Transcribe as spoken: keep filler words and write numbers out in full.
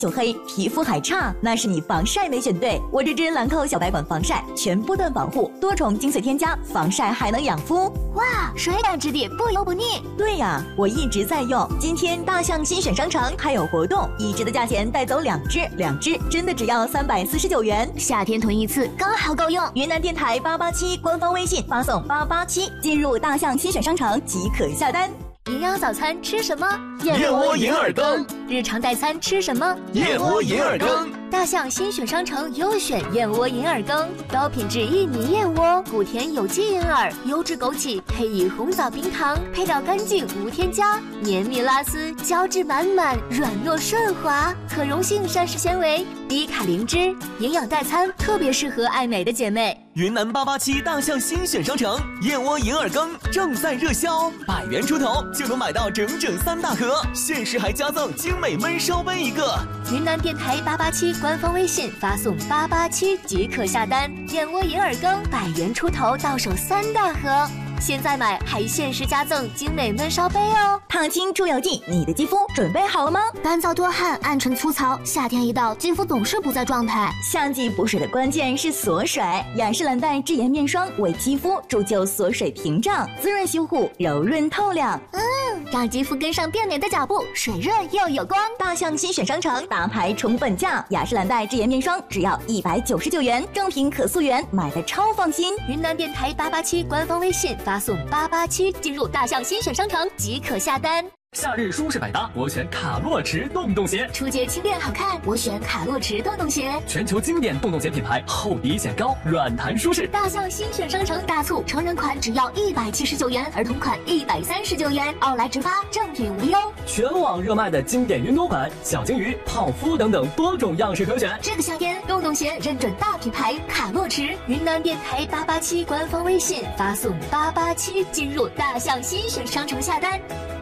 就黑，皮肤还差，那是你防晒没选对。我这支兰蔻小白管防晒，全波段保护，多重精粹添加，防晒还能养肤。 哇，水感质地，不油不腻。 对呀，我一直在用。今天大象新选商城还有活动，一支的价钱带走两支，两支真的只要三百四十九元。 夏天囤一次刚好够用。 云南电台八八七官方微信发送八八七，进入大象新选商城即可下单。 营养早餐吃什么？ 燕窝银耳羹。 日常代餐吃什么？ 燕窝银耳羹。 大象新选商城优选燕窝银耳羹，高品质薏米燕窝，谷甜有机银耳，优质枸杞，配以红枣冰糖，配料干净无添加，绵密拉丝，胶质满满，软糯顺滑，可溶性膳食纤维，低卡零脂，营养代餐特别适合爱美的姐妹。 云南八八七大象新选商城燕窝银耳羹正在热销，百元出头就能买到整整三大盒，限时还加赠精美焖烧杯一个。 云南电台八八七官方微信发送八八七即可下单，燕窝银耳羹百元出头到手三大盒。现在买还限时加赠精美焖烧杯哦！ 烫青出油剂，你的肌肤准备好了吗？ 干燥多汗、暗沉粗糙，夏天一到，肌肤总是不在状态。 夏季补水的关键是锁水，雅诗兰黛智妍面霜为肌肤铸就锁水屏障，滋润修护，柔润透亮。 嗯，让肌肤跟上变美的脚步，水润又有光。 大象新选商城大牌宠本价，雅诗兰黛智妍面霜只要一百九十九元，正品可溯源，买的超放心。 云南电台八八七官方微信发送八八七，进入大象新选商城即可下单。 夏日舒适百搭，我选卡洛驰洞洞鞋。 出街轻便好看，我选卡洛驰洞洞鞋。 全球经典洞洞鞋品牌，厚底显高，软弹舒适。 大象新选商城大促，成人款只要一百七十九元，儿童款一百三十九元，奥莱直发，正品无忧。 全网热卖的经典运动款，小金鱼、泡芙等等多种样式可选。 这个夏天，洞洞鞋认准大品牌卡洛驰。云南电台八八七官方微信发送八八七，进入大象新选商城下单。